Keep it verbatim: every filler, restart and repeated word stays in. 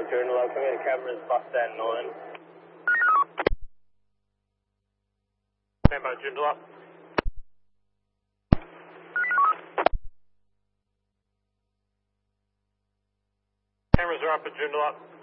Joondalup, come in cameras, bus stand nine. Stand by Joondalup. Cameras are up at Joondalup.